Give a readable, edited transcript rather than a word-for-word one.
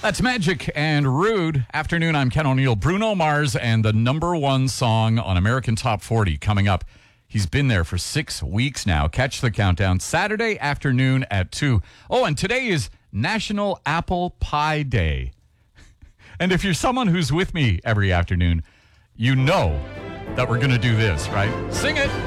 That's Magic and Rude. Afternoon, I'm Ken O'Neill. Bruno Mars and the number one song on American Top 40 coming up. He's been there for 6 weeks now. Catch the countdown Saturday afternoon at 2. Oh, and today is National Apple Pie Day. And if you're someone who's with me every afternoon, you know that we're going to do this, right? Sing it.